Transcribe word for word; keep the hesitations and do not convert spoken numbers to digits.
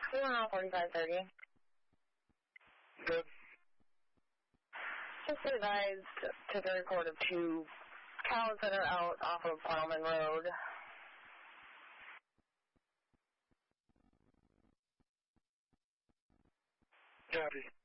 Yeah, forty-five thirty. Good. Just advised to the report of two cows that are out off of Plowman Road. Copy.